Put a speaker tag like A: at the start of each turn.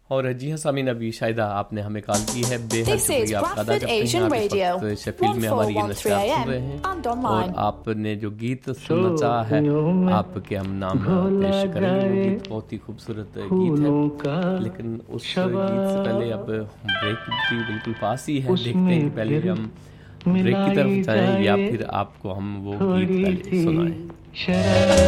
A: और जी हाँ सामीन, अभी शायदा आपने हमें कॉल की है, बेहद
B: This is
A: शुक्रिया आपका अदा
B: Bradford
A: करते हैं।
B: Asian
A: आप इस
B: Radio,
A: वक्त शेफील्ड में हमारी ये
B: 1413
A: नशरियात सुन
B: AM
A: रहे हैं
B: and
A: और
B: online.
A: आपने जो गीत सुनना चाहा है आपके हम नाम पेश करेंगे। वो गीत बहुत ही खूबसूरत गीत है, लेकिन उस गीत से पहले अब ब्रेक भी बिल्कुल पास ही है। देखते हैं कि पहले हम ब्रेक की तरफ जाएं या फिर आपको हम वो गीत पहले सुनाएं।